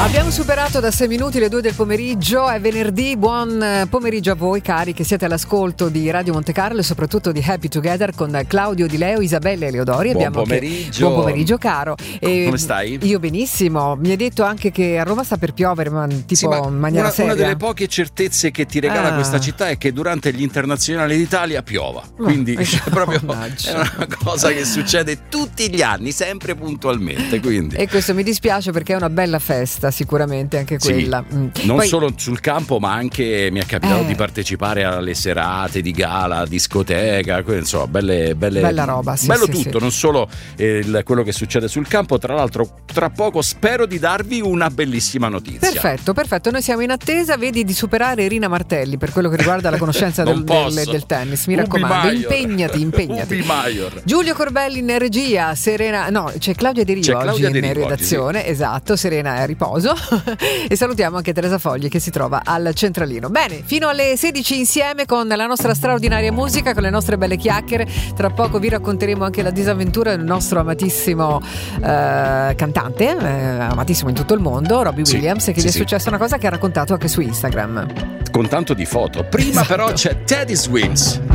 Abbiamo superato da 6 minuti le 2 del pomeriggio, è venerdì, buon pomeriggio a voi cari che siete all'ascolto di Radio Monte Carlo e soprattutto di Happy Together con Claudio Di Leo, Isabella e Leodori. Buon pomeriggio. Buon pomeriggio caro. Come stai? Io benissimo, mi hai detto anche che a Roma sta per piovere, ma tipo sì, ma in maniera seria. Una delle poche certezze che ti regala questa città è che durante gli internazionali d'Italia piova, quindi proprio è una cosa che succede tutti gli anni, sempre puntualmente, quindi. E questo mi dispiace perché è una bella festa sicuramente anche quella. Sì, non solo sul campo ma anche mi è capitato di partecipare alle serate di gala, discoteca, insomma bella roba, sì, bello tutto, non solo quello che succede sul campo. Tra l'altro tra poco spero di darvi una bellissima notizia. Perfetto, noi siamo in attesa, vedi, di superare Rina Martelli per quello che riguarda la conoscenza del tennis, mi raccomando, impegnati. Giulio Corbelli in regia, c'è Claudia De Rio oggi in redazione, sì. Esatto, Serena è a riposo e salutiamo anche Teresa Fogli che si trova al centralino. Bene, fino alle 16 insieme con la nostra straordinaria musica, con le nostre belle chiacchiere. Tra poco vi racconteremo anche la disavventura del nostro amatissimo cantante, amatissimo in tutto il mondo, Robbie Williams, che gli è successa una cosa che ha raccontato anche su Instagram con tanto di foto. Prima però c'è Teddy Swims.